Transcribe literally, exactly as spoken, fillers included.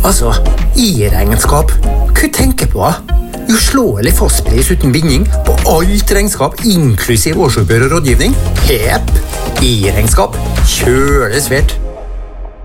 Altså, i-regnskap. Hva tenker på? Uslåelig fastpris uten binding på alt regnskap, inklusiv årsoppgjør og rådgivning. Hepp! I-regnskap. Kjøles svært.